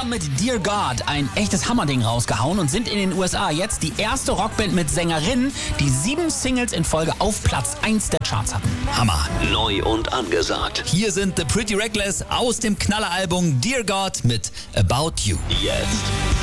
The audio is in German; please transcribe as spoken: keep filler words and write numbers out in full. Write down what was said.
haben mit Dear God ein echtes Hammerding rausgehauen und sind in den U S A jetzt die erste Rockband mit Sängerinnen, die sieben Singles in Folge auf Platz eins der Charts hatten. Hammer. Neu und angesagt. Hier sind The Pretty Reckless aus dem Knalleralbum Dear God mit About You. Jetzt.